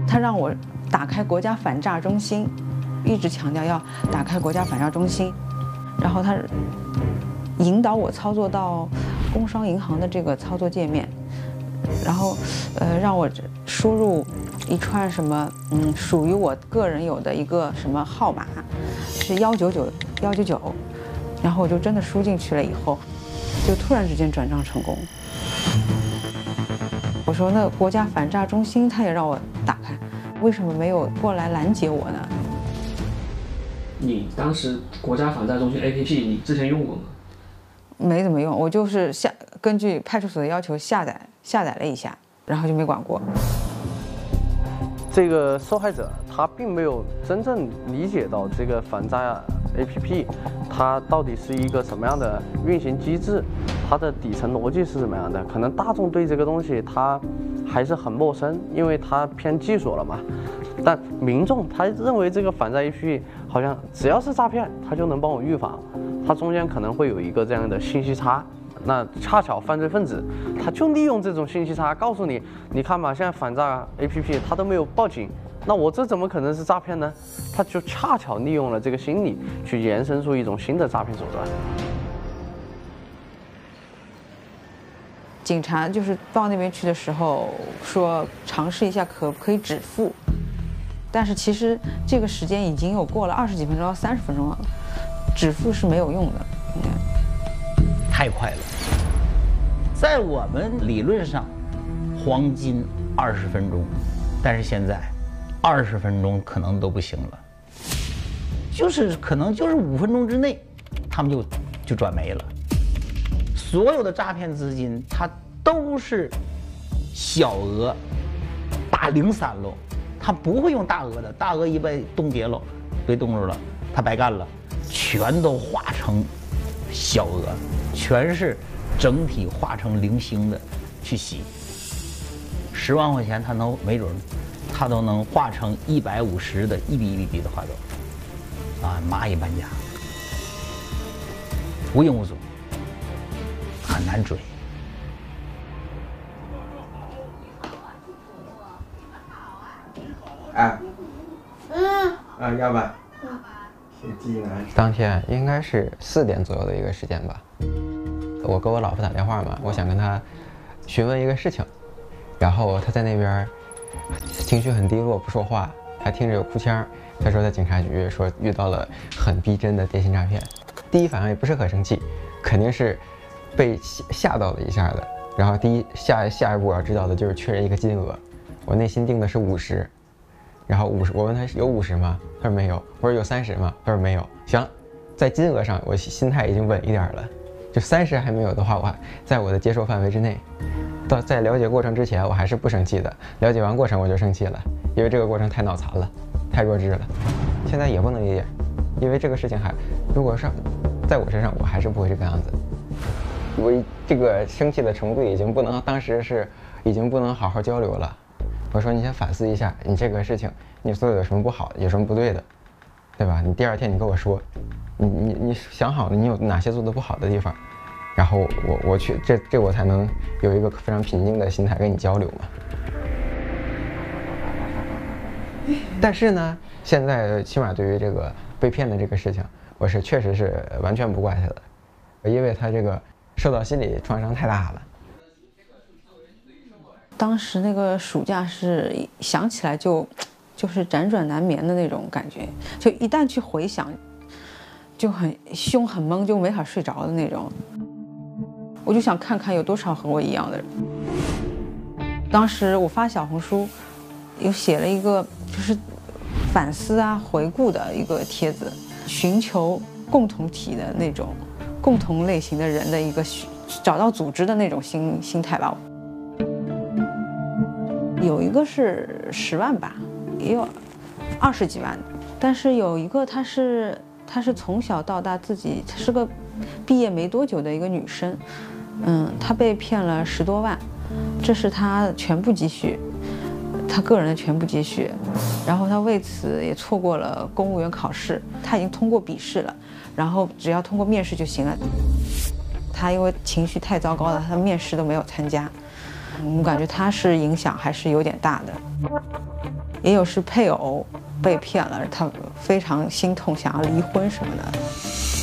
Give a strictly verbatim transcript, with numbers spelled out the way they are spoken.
他让我打开国家反诈中心，一直强调要打开国家反诈中心，然后他引导我操作到工商银行的这个操作界面，然后呃让我输入一串什么嗯属于我个人有的一个什么号码，是幺九九幺九九，然后我就真的输进去了以后，就突然之间转账成功。我说那国家反诈中心他也让我打开，为什么没有过来拦截我呢？ 你当时国家反诈中心 A P P 你之前用过吗？ 没怎么用，我就是下根据派出所的要求下载下载了一下，然后就没管过。 这个受害者他并没有真正理解到这个反诈 A P P 它到底是一个什么样的运行机制，它的底层逻辑是什么样的。可能大众对这个东西它还是很陌生，因为它偏技术了嘛。但民众他认为这个反诈 A P P 好像只要是诈骗，它就能帮我预防，它中间可能会有一个这样的信息差。那恰巧犯罪分子他就利用这种信息差，告诉你，你看吧，现在反诈 A P P 他都没有报警，那我这怎么可能是诈骗呢？他就恰巧利用了这个心理，去延伸出一种新的诈骗手段。 警察就是到那边去的时候说尝试一下可不可以止付，但是其实这个时间已经有过了二十几分钟到三十分钟了，止付是没有用的，应该。 太快了，在我们理论上，黄金二十分钟，但是现在，二十分钟可能都不行了，就是可能就是五分钟之内，他们就就转没了。所有的诈骗资金，它都是小额，打零散喽，它不会用大额的，大额一被冻结了，被冻住了，它白干了，全都化成小额。全是整体化成零星的去洗，十万块钱他能没准，他都能化成一百五十的一笔一笔笔的划走，啊，蚂蚁搬家，无影无踪，很难追。 哎，嗯，啊，要吧？ 当天应该是四点左右的一个时间吧。我给我老婆打电话嘛，我想跟她询问一个事情，然后她在那边情绪很低落，不说话，还听着有哭腔。她说在警察局说遇到了很逼真的电信诈骗，第一反应也不是很生气，肯定是被吓到了一下的。然后第一下下一步要知道的就是确认一个金额，我内心定的是五十，然后五十，我问他有五十吗？他说没有。我说有三十吗？他说没有。行，在金额上我心态已经稳一点了。就三十还没有的话，我还在我的接受范围之内。到在了解过程之前，我还是不生气的。了解完过程我就生气了，因为这个过程太脑残了，太弱智了。现在也不能理解，因为这个事情还，如果上在我身上，我还是不会这个样子。我这个生气的程度已经不能，当时是已经不能好好交流了。我说你先反思一下，你这个事情你做的有什么不好，有什么不对的，对吧？你第二天你跟我说。你你你想好了，你有哪些做的不好的地方，然后我我去这这我才能有一个非常平静的心态跟你交流嘛。但是呢，现在起码对于这个被骗的这个事情，我是确实是完全不怪他的，因为他这个受到心理创伤太大了。 当时那个暑假是想起来就就是辗转难眠的那种感觉，就一旦去回想。就很胸很闷，就没法睡着的那种。我就想看看有多少和我一样的人。当时我发小红书，有写了一个就是反思啊、回顾的一个帖子，寻求共同体的那种共同类型的人的一个找到组织的那种心心态吧。有一个是十万吧，也有二十几万，但是有一个他是。她是从小到大自己，她是个毕业没多久的一个女生，嗯，她被骗了十多万，这是她全部积蓄，她个人的全部积蓄，然后她为此也错过了公务员考试，她已经通过笔试了，然后只要通过面试就行了。她因为情绪太糟糕了，她面试都没有参加，我感觉她是影响还是有点大的。 也有是配偶被骗了，他非常心痛，想要离婚什么的。